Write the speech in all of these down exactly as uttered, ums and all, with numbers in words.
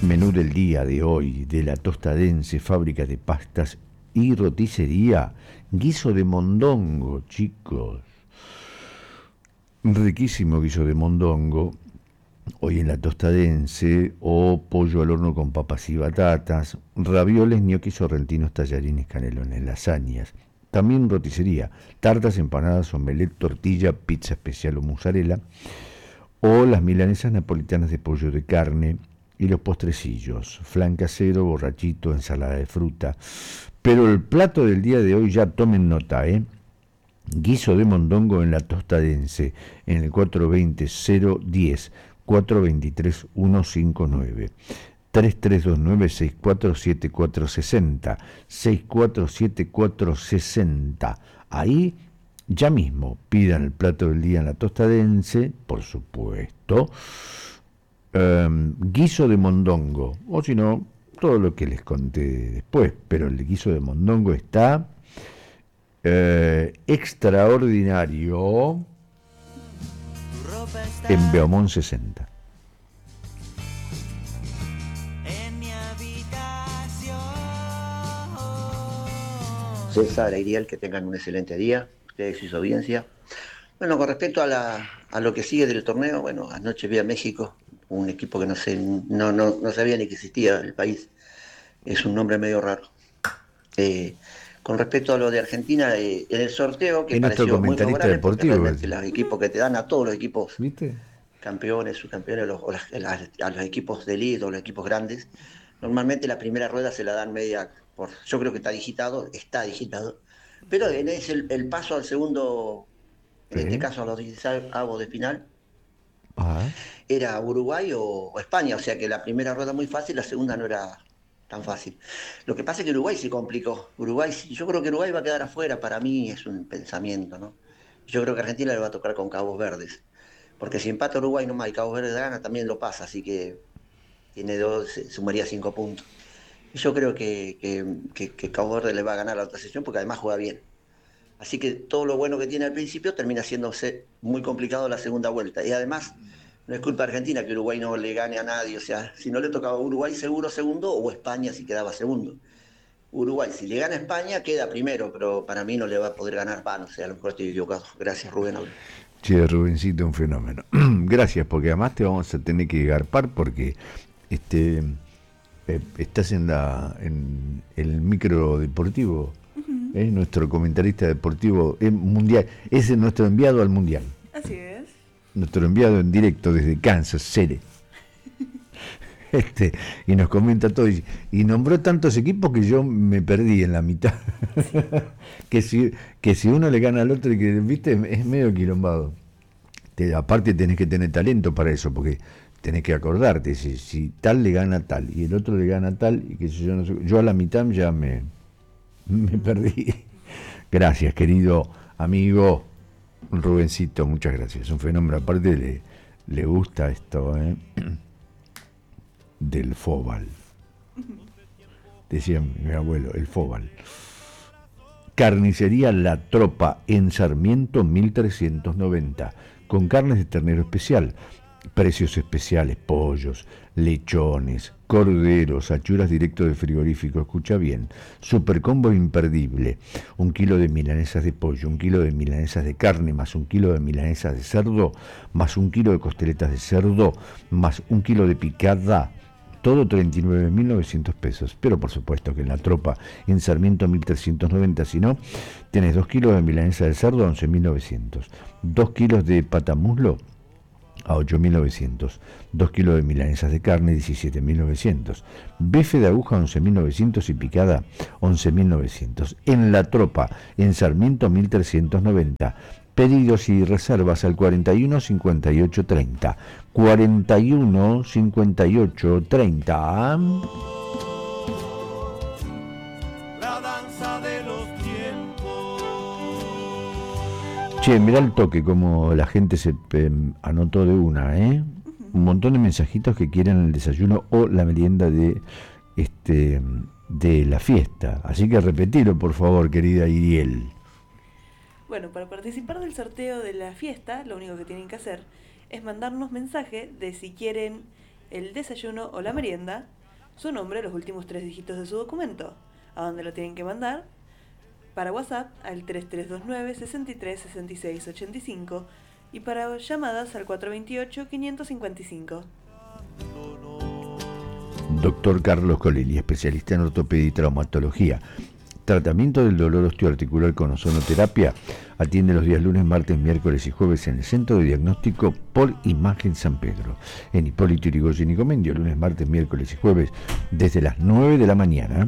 Menú del día de hoy de la Tostadense, fábrica de pastas y roticería. Guiso de mondongo, chicos. Riquísimo guiso de mondongo. Hoy en la Tostadense, o pollo al horno con papas y batatas, ravioles, ñoquis sorrentinos, tallarines, canelones, lasañas. También roticería, tartas, empanadas, omelette, tortilla, pizza especial o mozzarella, o las milanesas napolitanas de pollo de carne y los postrecillos, flan casero, borrachito, ensalada de fruta. Pero el plato del día de hoy, ya tomen nota, ¿eh? Guiso de mondongo en la Tostadense, en el cuatro veinte cero diez, cuatro veintitrés ciento cincuenta y nueve, tres tres dos nueve seis cuatro siete cuatro seis cero, seis cuatro siete cuatro seis cero. Ahí ya mismo pidan el plato del día en la Tostadense, por supuesto, um, guiso de mondongo, o si no, todo lo que les conté después, pero el guiso de mondongo está eh, extraordinario en Beaumont sesenta. César, Ariel, que tengan un excelente día, ustedes y su audiencia. Bueno, con respecto a, la, a lo que sigue del torneo, bueno, anoche vi a México, un equipo que no sé, no, no, no sabía ni que existía el país, es un nombre medio raro. Eh, con respecto a lo de Argentina, eh, en el sorteo, que Es nuestro pareció muy comentarista favorable, porque deportivo, realmente los equipos que te dan a todos los equipos ¿viste? campeones, subcampeones, los, o las, las, a los equipos de elite o los equipos grandes, normalmente la primera rueda se la dan media, por, yo creo que está digitado, está digitado, pero en ese, el, el paso al segundo, en este ¿Eh? caso a los dieciséis avos de final, Ajá. era Uruguay o, o España, o sea que la primera rueda muy fácil, la segunda no era tan fácil. Lo que pasa es que Uruguay se complicó. Uruguay, yo creo que Uruguay va a quedar afuera, para mí es un pensamiento, ¿no? Yo creo que Argentina le va a tocar con Cabos Verdes, porque si empata Uruguay nomás y Cabos Verdes gana, también lo pasa, así que tiene dos, sumaría cinco puntos. Y yo creo que, que, que, que Cabo Verde le va a ganar la otra sesión porque además juega bien. Así que todo lo bueno que tiene al principio termina haciéndose muy complicado la segunda vuelta. Y además, no es culpa de Argentina que Uruguay no le gane a nadie. O sea, si no le tocaba a Uruguay seguro segundo o España si quedaba segundo. Uruguay, si le gana a España, queda primero, pero para mí no le va a poder ganar. Va, no sé, a lo mejor estoy equivocado. Gracias, Rubén. Hablo. Che, Rubencito, un fenómeno. Gracias, porque además te vamos a tener que garpar porque este eh, estás en la en el micro deportivo, Uh-huh. es nuestro comentarista deportivo es mundial, es nuestro enviado al mundial. Así es. Nuestro enviado en directo desde Kansas City. Este, y nos comenta todo y, y nombró tantos equipos que yo me perdí en la mitad. que si que si uno le gana al otro y que viste es medio quilombado. Te, aparte tenés que tener talento para eso, porque tenés que acordarte si, si tal le gana tal y el otro le gana tal y que yo no sé, yo a la mitad ya me me perdí. Gracias, querido amigo Rubencito, muchas gracias. Es un fenómeno, aparte le, le gusta esto, ¿eh? Del fóbal. Decía mi abuelo, el fóbal. Carnicería La Tropa en Sarmiento mil trescientos noventa, con carnes de ternero especial, precios especiales, pollos, lechones, corderos, achuras directo de frigorífico, escucha bien, super combo imperdible, un kilo de milanesas de pollo, un kilo de milanesas de carne, más un kilo de milanesas de cerdo, más un kilo de costeletas de cerdo, más un kilo de picada, todo treinta y nueve mil novecientos pesos, pero por supuesto que en La Tropa, en Sarmiento mil trescientos noventa, si no, tenés dos kilos de milanesa de cerdo a once mil novecientos, dos kilos de patamuslo a ocho mil novecientos, dos kilos de milanesas de carne diecisiete mil novecientos, bife de aguja once mil novecientos y picada once mil novecientos. En La Tropa, en Sarmiento mil trescientos noventa. Pedidos y reservas al cuarenta y uno cincuenta y ocho treinta. cuarenta y uno cincuenta y ocho treinta. La danza de los tiempos. Che, mirá el toque como la gente se eh, anotó de una, ¿eh? Un montón de mensajitos que quieren el desayuno o la merienda de este de la fiesta. Así que repetilo, por favor, querida Iriel. Bueno, para participar del sorteo de la fiesta, lo único que tienen que hacer es mandarnos mensaje de si quieren el desayuno o la merienda, su nombre, los últimos tres dígitos de su documento. ¿A dónde lo tienen que mandar? Para WhatsApp al tres tres dos nueve, seis tres, seis seis ocho cinco y para llamadas al cuatro dos ocho, cinco cinco cinco. Doctor Carlos Colelli, especialista en ortopedia y traumatología. Tratamiento del dolor osteoarticular con ozonoterapia. Atiende los días lunes, martes, miércoles y jueves en el Centro de Diagnóstico por Imagen San Pedro. En Hipólito Yrigoyen y Comendio, lunes, martes, miércoles y jueves, desde las nueve de la mañana.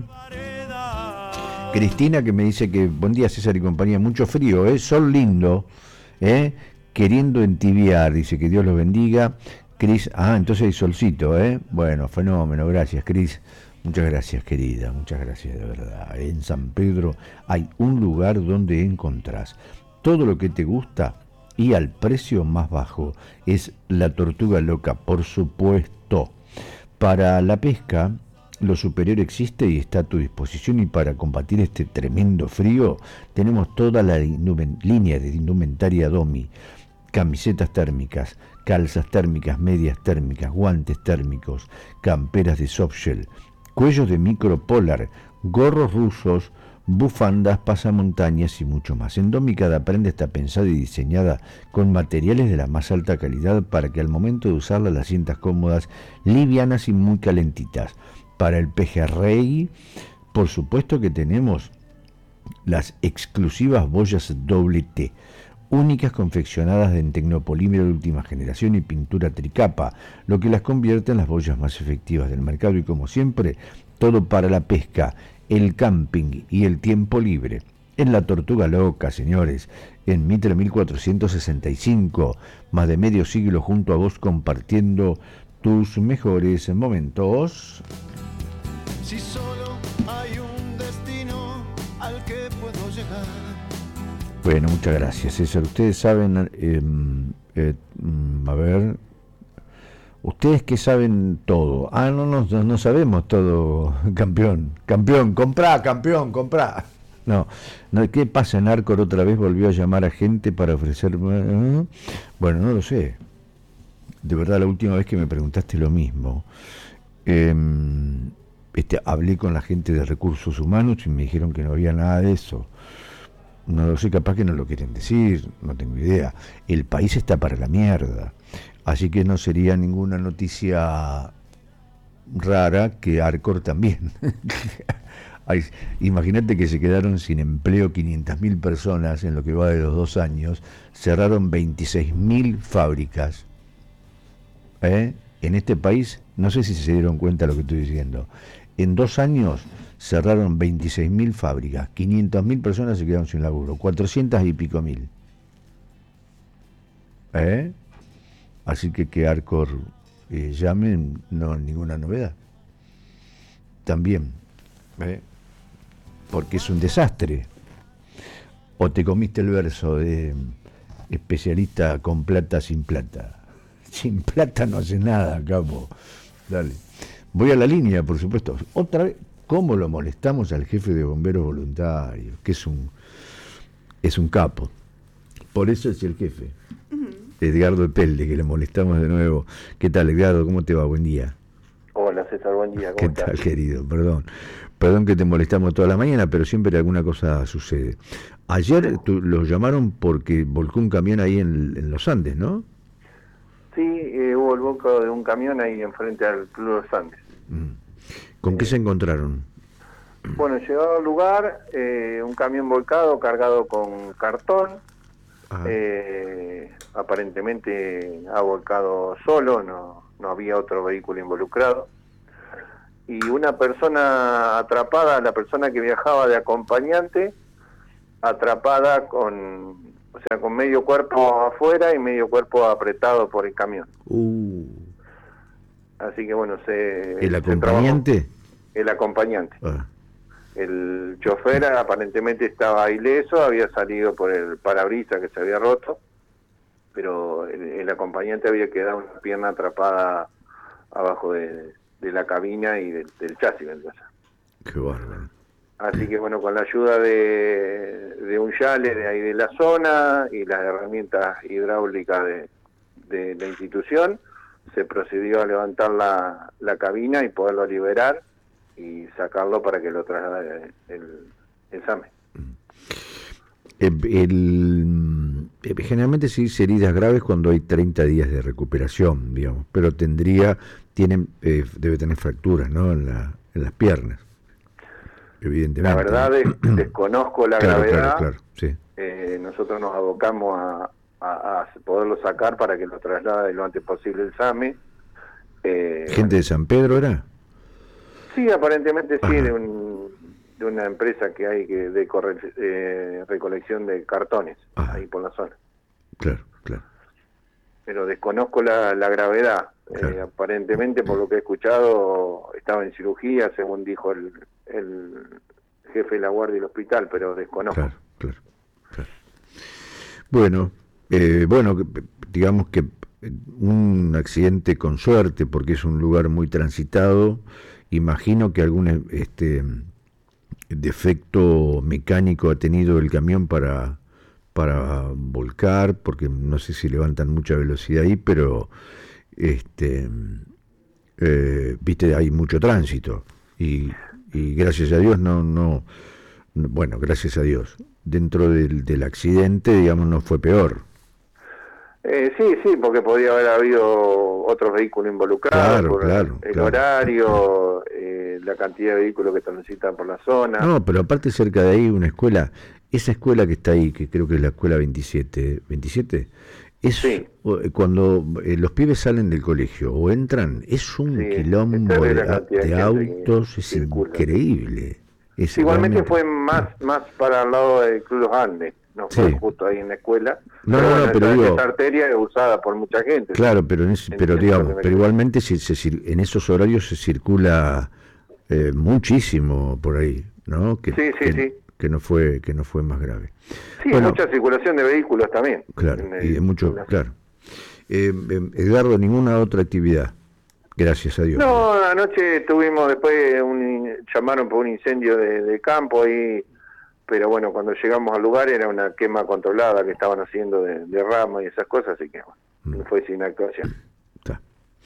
Cristina, que me dice que, buen día César y compañía, mucho frío, ¿eh? Sol lindo, ¿eh? Queriendo entibiar, dice que Dios los bendiga. Cris, ah, entonces hay solcito, ¿eh? Bueno, fenómeno, gracias Cris. Muchas gracias, querida, muchas gracias, de verdad. En San Pedro hay un lugar donde encontrás todo lo que te gusta y al precio más bajo. Es la Tortuga Loca, por supuesto. Para la pesca, lo superior existe y está a tu disposición, y para combatir este tremendo frío tenemos toda la indumen- línea de indumentaria Domi. Camisetas térmicas, calzas térmicas, medias térmicas, guantes térmicos, camperas de softshell, cuellos de micropolar, gorros rusos, bufandas, pasamontañas y mucho más. En Domi cada prenda está pensada y diseñada con materiales de la más alta calidad para que al momento de usarla las sientas cómodas, livianas y muy calentitas. Para el pejerrey, por supuesto que tenemos las exclusivas boyas doble T, únicas confeccionadas en tecnopolímero de última generación y pintura tricapa, lo que las convierte en las boyas más efectivas del mercado. Y como siempre, todo para la pesca, el camping y el tiempo libre. En la Tortuga Loca, señores, en Mitre mil cuatrocientos sesenta y cinco, más de medio siglo junto a vos compartiendo tus mejores momentos. Si solo hay un destino al que puedo llegar. Bueno, muchas gracias, César. Ustedes saben, eh, eh, a ver, ustedes que saben todo. Ah, no, no, no sabemos todo, campeón. Campeón, comprá, campeón, comprá. No, no, ¿qué pasa? En Arcor otra vez volvió a llamar a gente para ofrecer... Bueno, no lo sé. De verdad, la última vez que me preguntaste lo mismo, eh, este, hablé con la gente de Recursos Humanos y me dijeron que no había nada de eso. No lo sé, capaz que no lo quieren decir, no tengo idea. El país está para la mierda, así que no sería ninguna noticia rara que Arcor también. Ay, imagínate que se quedaron sin empleo quinientas mil personas en lo que va de los dos años, cerraron veintiséis mil fábricas. ¿Eh? En este país, no sé si se dieron cuenta de lo que estoy diciendo, en dos años cerraron veintiséis mil fábricas, quinientas mil personas se quedaron sin laburo, cuatrocientas y pico mil. ¿Eh? Así que que Arcor eh, llamen, no ninguna novedad. También, ¿eh? Porque es un desastre. O te comiste el verso de especialista con plata sin plata. Sin plata no hace nada, capo. Dale. Voy a la línea, por supuesto. Otra vez, ¿cómo lo molestamos al jefe de bomberos voluntarios? Que es un es un capo. Por eso es el jefe. Uh-huh. Edgardo Epelde, que le molestamos de nuevo. ¿Qué tal, Edgardo? ¿Cómo te va? Buen día. Hola, César, buen día. ¿Cómo ¿Qué estás? tal, querido? Perdón. Perdón que te molestamos toda la mañana, pero siempre alguna cosa sucede. Ayer tú, los llamaron porque volcó un camión ahí en, en los Andes, ¿no? Sí, eh, hubo el volcado de un camión ahí enfrente al Club de los Andes. Mm. ¿Con eh, qué se encontraron? Bueno, llegado al lugar, eh, un camión volcado cargado con cartón. Eh, aparentemente ha volcado solo, no, no había otro vehículo involucrado. Y una persona atrapada, la persona que viajaba de acompañante, atrapada con, o sea, con medio cuerpo afuera y medio cuerpo apretado por el camión. Uh. Así que bueno, se... ¿El acompañante? Se trabajó, el acompañante. Ah. El chofer aparentemente estaba ileso, había salido por el parabrisas que se había roto, pero el, el acompañante había quedado una pierna atrapada abajo de, de la cabina y del, del chasis. Qué bárbaro. Así que bueno, con la ayuda de, de un yale de ahí de la zona y las herramientas hidráulicas de, de la institución, se procedió a levantar la, la cabina y poderlo liberar y sacarlo para que lo traslade el, el SAME. El, el, el, generalmente se dice heridas graves cuando hay treinta días de recuperación, digamos, pero tendría, tiene, eh, debe tener fracturas, ¿no? En, la, en las piernas, evidentemente. La verdad es, desconozco la claro, gravedad. Claro, claro, sí. Eh, nosotros nos abocamos a, a, a poderlo sacar para que lo traslade lo antes posible el SAME. Eh, ¿Gente de San Pedro era? Sí, aparentemente sí, Ajá. de, un, de una empresa que hay que de corre, eh, recolección de cartones. Ajá. Ahí por la zona. Claro, claro. Pero desconozco la, la gravedad. Claro. Eh, aparentemente, por lo que he escuchado, estaba en cirugía, según dijo el, el jefe de la guardia del hospital, pero desconozco. Claro, claro, claro. Bueno, eh, bueno, digamos que un accidente con suerte, porque es un lugar muy transitado. Imagino que algún este defecto mecánico ha tenido el camión para para volcar, porque no sé si levantan mucha velocidad ahí, pero este eh, viste, hay mucho tránsito y, y gracias a Dios no no bueno, gracias a Dios dentro del, del accidente, digamos, no fue peor. Eh, sí, sí, porque podía haber habido otros vehículos involucrados, claro, por claro, el claro. horario, eh, la cantidad de vehículos que transitan por la zona. No, pero aparte cerca de ahí una escuela, esa escuela que está ahí, que creo que es la escuela veintisiete, ¿veintisiete? Es sí. Cuando eh, los pibes salen del colegio o entran, es un sí, quilombo de, de, de autos, es circula. Increíble. Es Igualmente realmente... fue más, más para el lado del Club Los Andes. No fue sí. justo ahí en la escuela. No, pero no, bueno, no, pero esa, digo, esa arteria es usada por mucha gente. Claro, pero en ese, en pero digamos, pero igualmente si, se, en esos horarios se circula eh, muchísimo por ahí, ¿no? Que, sí, sí, que, sí. Que no fue, que no fue más grave. Sí, bueno, mucha circulación de vehículos también. Claro, el, y de mucho, la... claro. Eh, Edgardo, ninguna otra actividad. Gracias a Dios. No, anoche tuvimos después un, llamaron por un incendio de, de campo y pero bueno, cuando llegamos al lugar era una quema controlada que estaban haciendo de, de rama y esas cosas, así que bueno, mm. fue sin actuación. Está.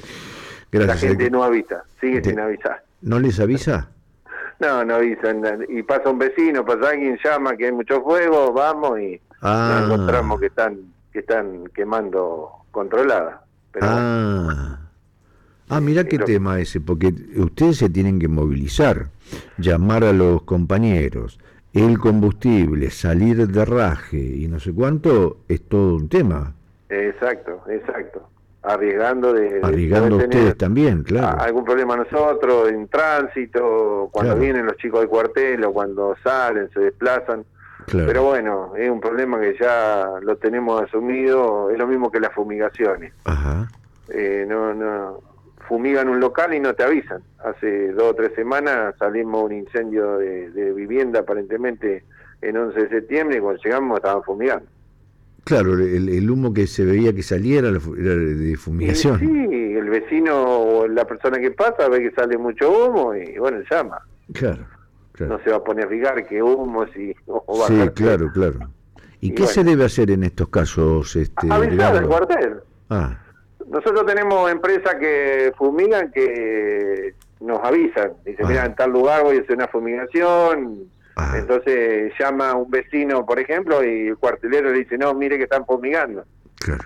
Gracias. La gente no avisa, sigue ¿Te... sin avisar. ¿No les avisa? No, no avisan. Y pasa un vecino, pasa alguien, llama que hay mucho fuego, vamos y ah. nos encontramos que están que están quemando controlada. Pero ah. Bueno. Ah, mirá qué tema ese, porque ustedes se tienen que movilizar, llamar a los compañeros, el combustible, salir de raje y no sé cuánto, es todo un tema. Exacto, exacto. Arriesgando de... Arriesgando de ustedes también, claro. Algún problema nosotros, en tránsito, cuando claro. vienen los chicos del cuartel o cuando salen, se desplazan. Claro. Pero bueno, es un problema que ya lo tenemos asumido, es lo mismo que las fumigaciones. Ajá. Eh, no, no... fumigan un local y no te avisan. Hace dos o tres semanas salimos un incendio de, de vivienda aparentemente en once de septiembre y cuando llegamos estaban fumigando. Claro, el, el humo que se veía que saliera era de fumigación. Y, sí, el vecino o la persona que pasa ve que sale mucho humo y bueno, llama. Claro, claro. No se va a poner a fijar qué humo si... O sí, claro, claro. ¿Y, y qué bueno. se debe hacer en estos casos? Este, avisar al cuartel. Ah. Nosotros tenemos empresas que fumigan que nos avisan. Dicen, ah. mira, en tal lugar voy a hacer una fumigación. Ah. Entonces llama un vecino, por ejemplo, y el cuartelero le dice, no, mire que están fumigando. Claro.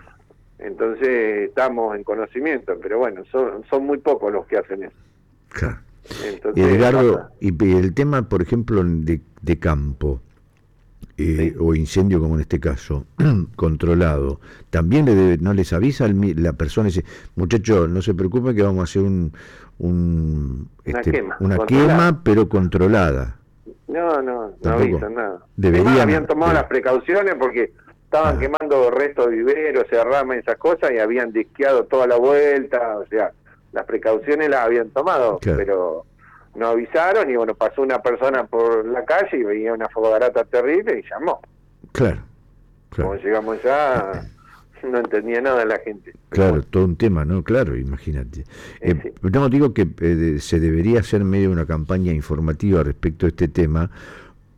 Entonces estamos en conocimiento, pero bueno, son, son muy pocos los que hacen eso. Claro. Entonces, Edgardo, y el tema, por ejemplo, de, de campo, Eh, sí. o incendio como en este caso, controlado, también le debe, no les avisa el, la persona, dice, muchachos, no se preocupen que vamos a hacer un, un una, este, quema, una quema, pero controlada. No, no, no avisan nada. Deberían, habían tomado de... las precauciones porque estaban ah. quemando restos de viveros, o sea, ramas y esas cosas, y habían disqueado toda la vuelta, o sea, las precauciones las habían tomado, claro. pero no avisaron y bueno, pasó una persona por la calle y veía una fogarata terrible y llamó. Claro, claro. Como llegamos ya, no entendía nada la gente. Claro, bueno. todo un tema, ¿no? Claro, imagínate. Eh, sí. No, digo que eh, se debería hacer medio una campaña informativa respecto a este tema,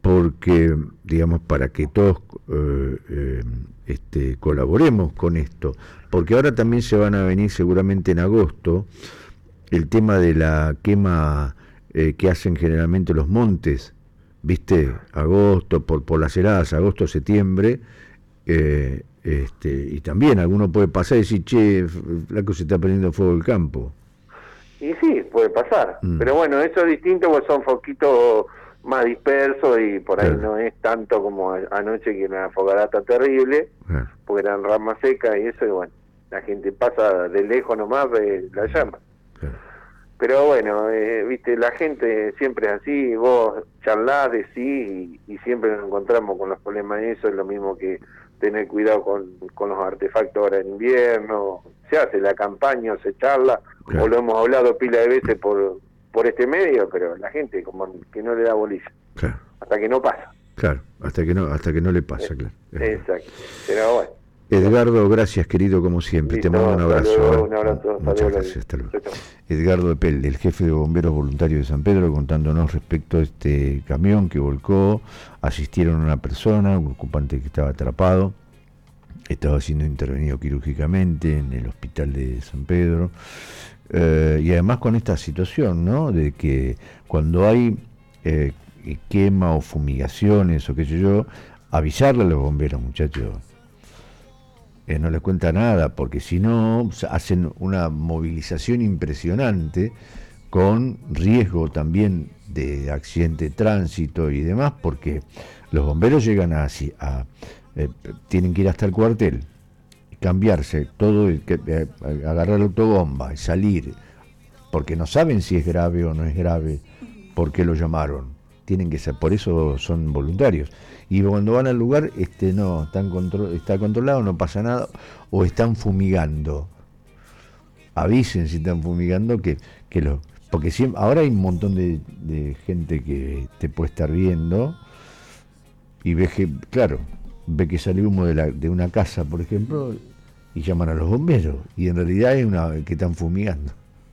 porque, digamos, para que todos eh, eh, este, colaboremos con esto, porque ahora también se van a venir seguramente en agosto el tema de la quema eh, que hacen generalmente los montes, viste, agosto, por, por las heladas, agosto, septiembre, eh, este, y también alguno puede pasar y decir, che, flaco, se está prendiendo fuego el campo. Y sí, puede pasar, mm. pero bueno, eso es distinto porque son foquitos más dispersos y por ahí claro. no es tanto como anoche, que era una fogarata terrible, claro. porque eran ramas secas y eso, y bueno, la gente pasa de lejos nomás, ve la llama. Claro. Pero bueno, eh, viste, la gente siempre es así, vos charlás, decís, y, y siempre nos encontramos con los problemas de eso, es lo mismo que tener cuidado con, con los artefactos ahora en invierno, se hace la campaña, se charla, claro. o lo hemos hablado pila de veces por por este medio, pero la gente como que no le da bolilla, claro. hasta que no pasa. Claro, hasta que no hasta que no le pasa, eh, claro. Exacto, pero bueno. Edgardo, gracias querido como siempre, Listo, te mando un abrazo. Luego, ¿eh? Un abrazo, Muchas luego, gracias, hasta luego. Edgardo Epel, el jefe de bomberos voluntarios de San Pedro, contándonos respecto a este camión que volcó, asistieron a una persona, un ocupante que estaba atrapado, estaba siendo intervenido quirúrgicamente en el hospital de San Pedro. Eh, y además con esta situación, ¿no? De que cuando hay eh, quema o fumigaciones o qué sé yo, avisarle a los bomberos, muchachos. Eh, no les cuenta nada, porque si no hacen una movilización impresionante con riesgo también de accidente de tránsito y demás, porque los bomberos llegan a, a eh, tienen que ir hasta el cuartel, cambiarse todo, el que, eh, agarrar la autobomba y salir, porque no saben si es grave o no es grave, por qué lo llamaron, tienen que ser, por eso son voluntarios, y cuando van al lugar este no están contro- está controlado, no pasa nada, o están fumigando, avisen si están fumigando, que, que lo, porque siempre, ahora hay un montón de, de gente que te puede estar viendo y ve que, claro, ve que sale humo de, la, de una casa, por ejemplo, y llaman a los bomberos, y en realidad es una que están fumigando.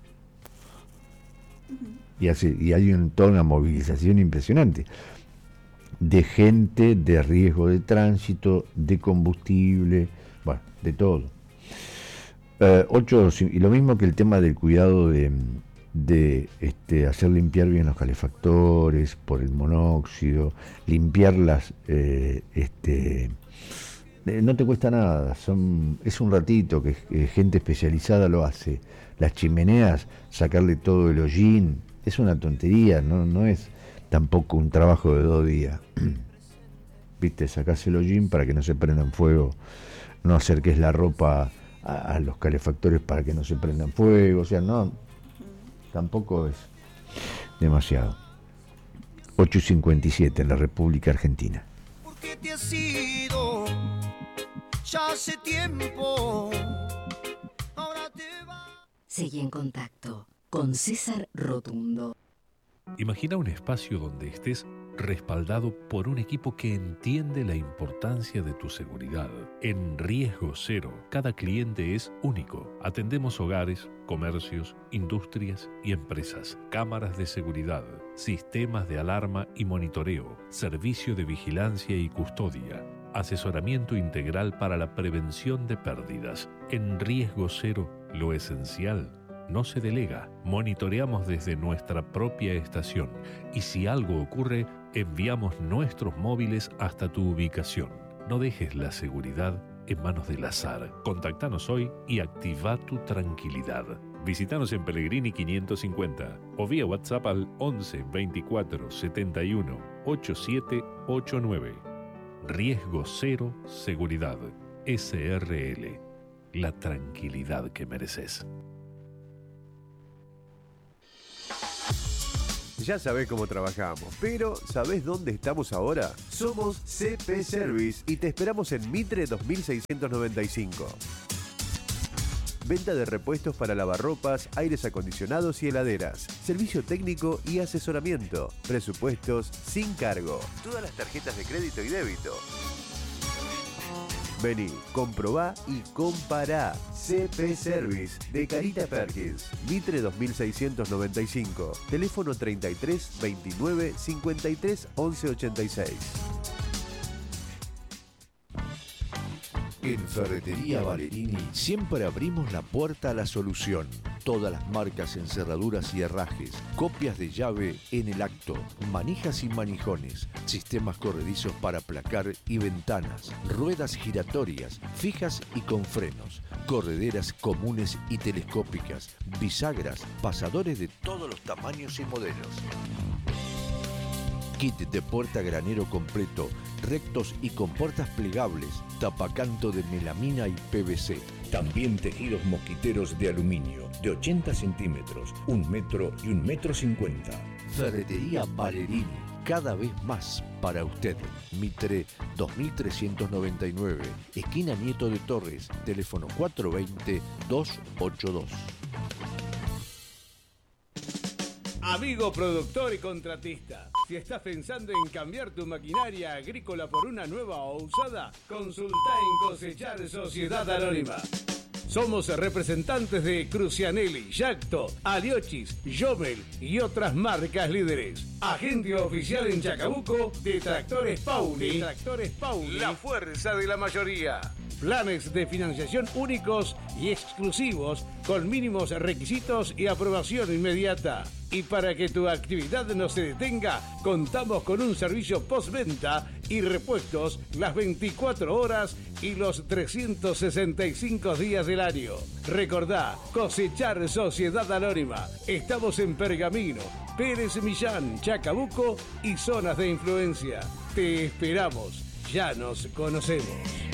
Y, hace, y hay un, toda una movilización impresionante de gente, de riesgo de tránsito, de combustible, bueno, de todo. Eh, ocho, y lo mismo que el tema del cuidado de, de este, hacer limpiar bien los calefactores por el monóxido, limpiarlas, eh, este, eh, no te cuesta nada, son, es un ratito que eh, gente especializada lo hace. Las chimeneas, sacarle todo el hollín, es una tontería, no, no es tampoco un trabajo de dos días. Viste, sacás el hollín para que no se prenda en fuego, no acerques la ropa a, a los calefactores para que no se prendan fuego, o sea, no, tampoco es demasiado. ocho y cincuenta y siete en la República Argentina. ¿Por qué te has ido? Ya hace tiempo. Ahora te va. Seguí en contacto con César Rotundo. Imagina un espacio donde estés respaldado por un equipo que entiende la importancia de tu seguridad. En Riesgo Cero, cada cliente es único. Atendemos hogares, comercios, industrias y empresas. Cámaras de seguridad, sistemas de alarma y monitoreo, servicio de vigilancia y custodia, asesoramiento integral para la prevención de pérdidas. En Riesgo Cero, lo esencial no se delega. Monitoreamos desde nuestra propia estación y si algo ocurre, enviamos nuestros móviles hasta tu ubicación. No dejes la seguridad en manos del azar. Contactanos hoy y activa tu tranquilidad. Visítanos en Pellegrini quinientos cincuenta o vía WhatsApp al once veinticuatro setenta y uno ochenta y siete ochenta y nueve. Riesgo Cero Seguridad. S R L. La tranquilidad que mereces. Ya sabés cómo trabajamos, pero ¿sabés dónde estamos ahora? Somos C P Service y te esperamos en Mitre dos mil seiscientos noventa y cinco. Venta de repuestos para lavarropas, aires acondicionados y heladeras. Servicio técnico y asesoramiento. Presupuestos sin cargo. Todas las tarjetas de crédito y débito. Vení, comprobá y compará. C P Service de Carita Perkins, Mitre dos mil seiscientos noventa y cinco, teléfono treinta y tres veintinueve cincuenta y tres once ochenta y seis. En Ferretería Valerini siempre abrimos la puerta a la solución. Todas las marcas en cerraduras y herrajes, copias de llave en el acto, manijas y manijones, sistemas corredizos para placar y ventanas, ruedas giratorias, fijas y con frenos, correderas comunes y telescópicas, bisagras, pasadores de todos los tamaños y modelos. Kit de puerta granero completo, rectos y con puertas plegables, tapacanto de melamina y P V C. También tejidos mosquiteros de aluminio, de ochenta centímetros, un metro y un metro cincuenta. Ferretería Valerini, cada vez más para usted. Mitre dos mil trescientos noventa y nueve, esquina Nieto de Torres, teléfono cuatro dos cero, dos ocho dos. Amigo productor y contratista, si estás pensando en cambiar tu maquinaria agrícola por una nueva o usada, consulta en Cosechar Sociedad Anónima. Somos representantes de Crucianelli, Yacto, Aliochis, Jomel y otras marcas líderes. Agente oficial en Chacabuco de Tractores Pauli. De Tractores Pauli, la fuerza de la mayoría. Planes de financiación únicos y exclusivos con mínimos requisitos y aprobación inmediata. Y para que tu actividad no se detenga, contamos con un servicio postventa y repuestos las veinticuatro horas y los trescientos sesenta y cinco días del año. Recordá, Cosechar Sociedad Anónima. Estamos en Pergamino, Pérez Millán, Chacabuco y zonas de influencia. Te esperamos. Ya nos conocemos.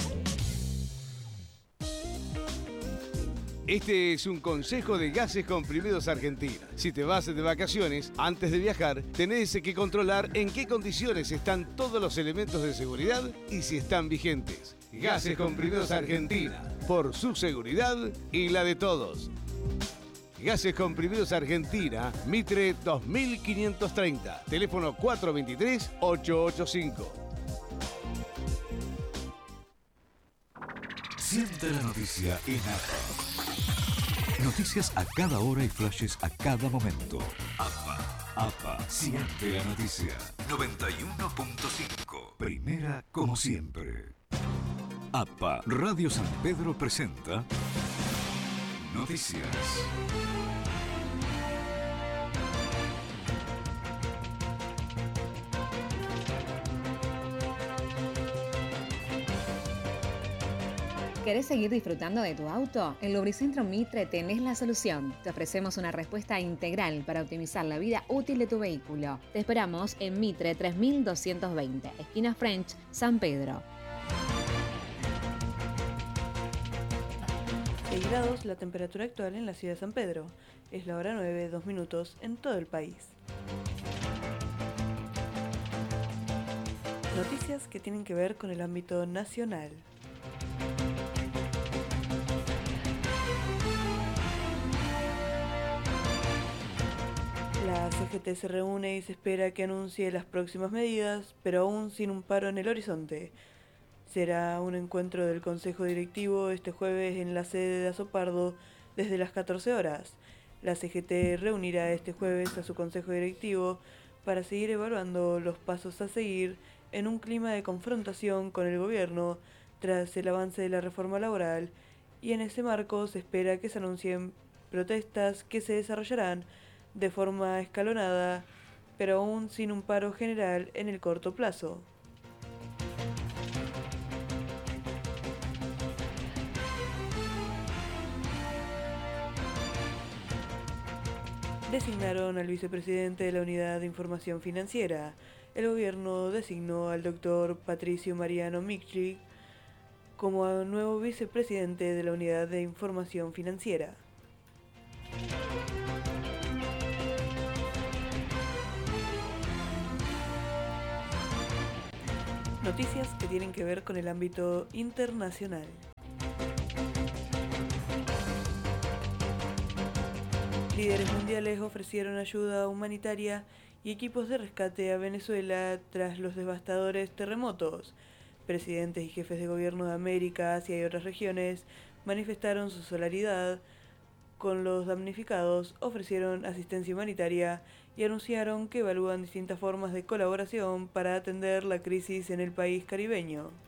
Este es un consejo de Gases Comprimidos Argentina. Si te vas de vacaciones, antes de viajar, tenés que controlar en qué condiciones están todos los elementos de seguridad y si están vigentes. Gases Comprimidos Argentina, por su seguridad y la de todos. Gases Comprimidos Argentina, Mitre dos mil quinientos treinta, teléfono cuatro dos tres, ocho ocho cinco. Siente la noticia en A P A. Noticias a cada hora y flashes a cada momento. A P A. A P A. Siente la noticia. noventa y uno punto cinco. Primera como siempre. A P A. Radio San Pedro presenta Noticias. ¿Querés seguir disfrutando de tu auto? En Lubricentro Mitre tenés la solución. Te ofrecemos una respuesta integral para optimizar la vida útil de tu vehículo. Te esperamos en Mitre tres mil doscientos veinte, esquina French, San Pedro. seis grados la temperatura actual en la ciudad de San Pedro. Es la hora nueve, dos minutos en todo el país. Noticias que tienen que ver con el ámbito nacional. La C G T se reúne y se espera que anuncie las próximas medidas, pero aún sin un paro en el horizonte. Será un encuentro del Consejo Directivo este jueves en la sede de Azopardo desde las catorce horas. La C G T reunirá este jueves a su Consejo Directivo para seguir evaluando los pasos a seguir en un clima de confrontación con el gobierno tras el avance de la reforma laboral, y en ese marco se espera que se anuncien protestas que se desarrollarán de forma escalonada, pero aún sin un paro general en el corto plazo. Designaron al vicepresidente de la Unidad de Información Financiera. El gobierno designó al doctor Patricio Mariano Micci como nuevo vicepresidente de la Unidad de Información Financiera. Noticias que tienen que ver con el ámbito internacional. Líderes mundiales ofrecieron ayuda humanitaria y equipos de rescate a Venezuela tras los devastadores terremotos. Presidentes y jefes de gobierno de América, Asia y otras regiones manifestaron su solidaridad con los damnificados, ofrecieron asistencia humanitaria y anunciaron que evalúan distintas formas de colaboración para atender la crisis en el país caribeño.